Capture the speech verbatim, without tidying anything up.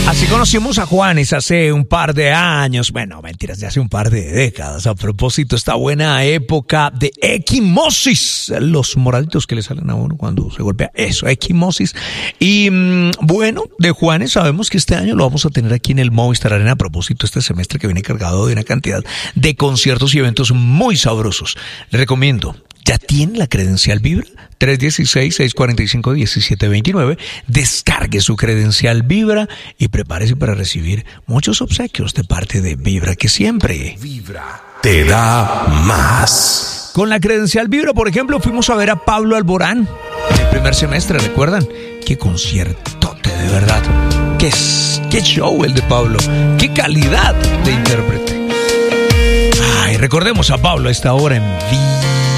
Así conocimos a Juanes hace un par de años, bueno, mentiras, de hace un par de décadas. A propósito, esta buena época de equimosis, los moraditos que le salen a uno cuando se golpea, eso, equimosis. Y mmm, bueno, de Juanes sabemos que este año lo vamos a tener aquí en el Movistar Arena. A propósito, este semestre que viene cargado de una cantidad de conciertos y eventos muy sabrosos. Le recomiendo. ¿Ya tiene la credencial Vibra? tres uno seis, seis cuatro cinco, uno siete dos nueve. Descargue su credencial Vibra y prepárese para recibir muchos obsequios de parte de Vibra, que siempre Vibra te da más. Con la credencial Vibra, por ejemplo, fuimos a ver a Pablo Alborán en el primer semestre, ¿recuerdan? ¡Qué conciertote, de verdad! ¡Qué, qué show el de Pablo! ¡Qué calidad de intérprete! Ay, recordemos a Pablo a esta hora en Vibra.